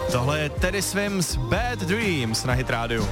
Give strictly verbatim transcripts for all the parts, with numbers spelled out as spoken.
Tohle je Teddy Swims Bad Dreams na Hit Radio.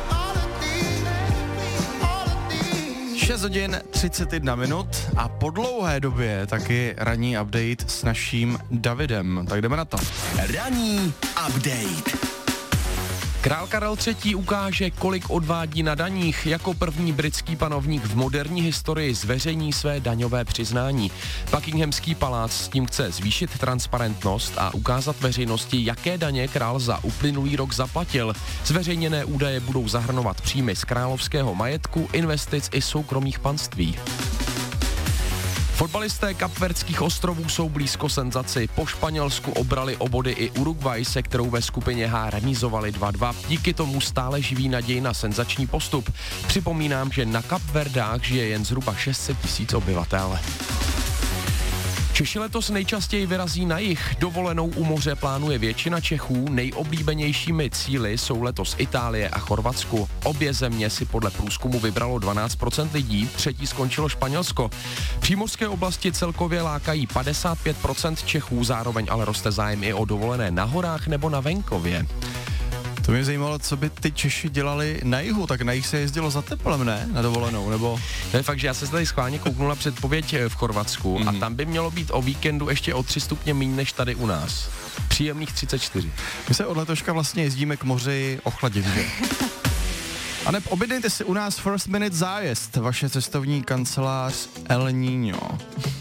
šest hodin třicet jedna minut a po dlouhé době taky ranní update s naším Davidem. Tak jdeme na to. Ranní update. Král Karel třetí. ukáže, kolik odvádí na daních. Jako první britský panovník v moderní historii zveřejní své daňové přiznání. Buckinghamský palác s tím chce zvýšit transparentnost a ukázat veřejnosti, jaké daně král za uplynulý rok zaplatil. Zveřejněné údaje budou zahrnovat příjmy z královského majetku, investic i soukromých panství. Fotbalisté Kapverdských ostrovů jsou blízko senzaci. Po Španělsku obrali o body i Uruguay, se kterou ve skupině H remízovali dva dva. Díky tomu stále živí naději na senzační postup. Připomínám, že na Kapverdách žije jen zhruba šest set tisíc obyvatel. Češi letos nejčastěji vyrazí na jih. Dovolenou u moře plánuje většina Čechů. Nejoblíbenějšími cíli jsou letos Itálie a Chorvatsko. Obě země si podle průzkumu vybralo dvanáct procent lidí, třetí skončilo Španělsko. Přímořské oblasti celkově lákají padesát pět procent Čechů, zároveň ale roste zájem i o dovolené na horách nebo na venkově. To mě zajímalo, co by ty Češi dělali na jihu, tak na jih se jezdilo za teplem, ne? Na dovolenou, nebo? To je fakt, že já se tady schválně kouknu na předpověď v Chorvatsku mm. a tam by mělo být o víkendu ještě o tři stupně méně než tady u nás. Příjemných třicet čtyři. My se od letoška vlastně jezdíme k moři ochladit, že? A neb objednejte si u nás First Minute zájezd, vaše cestovní kancelář El Niño.